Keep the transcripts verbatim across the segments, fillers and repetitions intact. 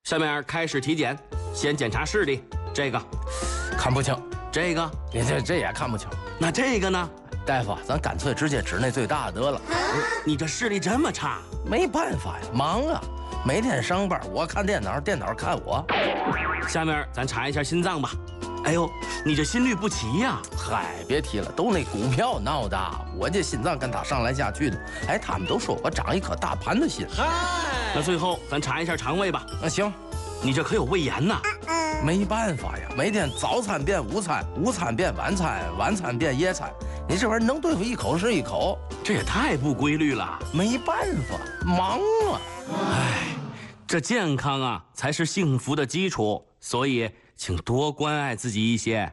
下面开始体检，先检查视力。这个看不清， 这个你这这也看不清。 那这个呢？ 大夫，咱干脆直接指那最大的得了。 你这视力这么差？ 没办法呀，忙啊，每天上班，我看电脑，电脑看我。 下面咱查一下心脏吧。哎呦，你这心律不齐呀！ 嗨，别提了，都那股票闹的，我这心脏跟他上来下去的。哎，他们都说我长一颗大盘子心。 嗨，那最后咱查一下肠胃吧。 那行， 你这可有胃炎呐？ 没办法呀，每天早餐变午餐，午餐变晚餐，晚餐变夜餐，你这玩意儿能对付一口是一口， 这也太不规律了。 没办法，忙啊。 哎，这健康啊才是幸福的基础，所以请多关爱自己一些。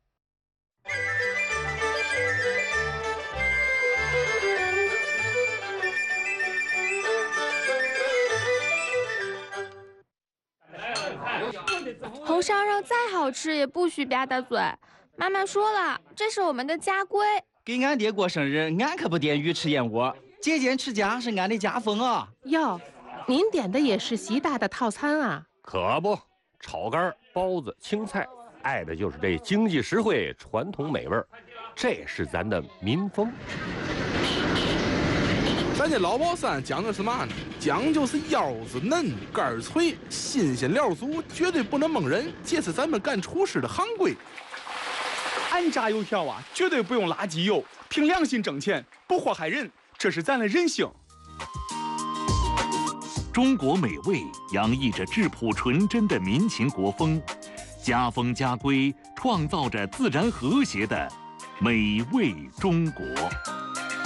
红烧肉再好吃也不许吧嗒嘴。妈妈说了，这是我们的家规。 给俺爹过生日，俺可不点鱼翅燕窝。节俭持家是俺的家风啊。 哟，您点的也是习大的套餐啊？ 可不，炒肝、包子、青菜，爱的就是这经济实惠、传统美味，这是咱的民风。 咱这老宝山讲究是嘛呢？讲究是腰子嫩、肝脆、新鲜料足，绝对不能蒙人，这是咱们干厨师的行规。 俺炸油条啊，绝对不用垃圾油，凭良心挣钱，不祸害人，这是咱的人性。 中国美味洋溢着质朴纯真的民情国风，家风家规创造着自然和谐的美味中国。